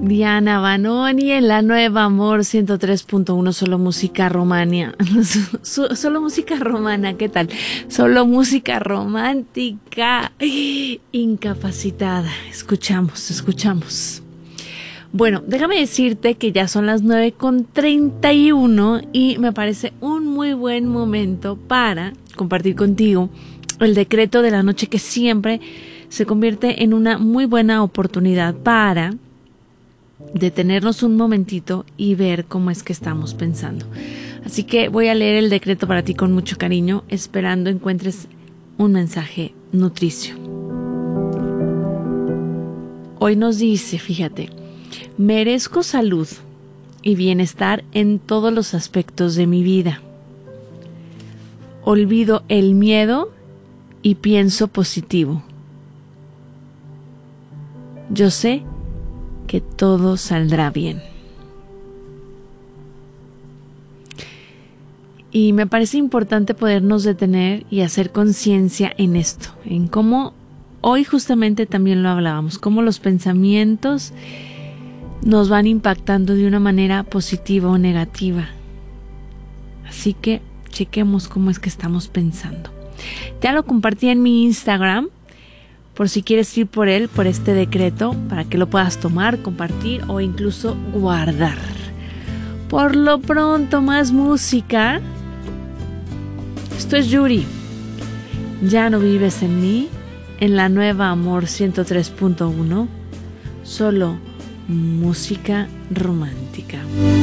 Diana Banoni en la Nueva Amor 103.1, solo música romana. Solo música romana, ¿qué tal? Solo música romántica. Incapacitada. Escuchamos. Bueno, déjame decirte que ya son las 9:31 y me parece un muy buen momento para compartir contigo el decreto de la noche, que siempre se convierte en una muy buena oportunidad para detenernos un momentito y ver cómo es que estamos pensando. Así que voy a leer el decreto para ti con mucho cariño, esperando encuentres un mensaje nutricio. Hoy nos dice, fíjate, merezco salud y bienestar en todos los aspectos de mi vida. Olvido el miedo y pienso positivo. Yo sé que todo saldrá bien. Y me parece importante podernos detener y hacer conciencia en esto, en cómo hoy justamente también lo hablábamos, cómo los pensamientos nos van impactando de una manera positiva o negativa. Así que chequemos cómo es que estamos pensando. Ya lo compartí en mi Instagram, por si quieres ir por él, por este decreto, para que lo puedas tomar, compartir o incluso guardar. Por lo pronto, más música. Esto es Yuri. Ya no vives en mí, en la Nueva Amor 103.1, solo música romántica.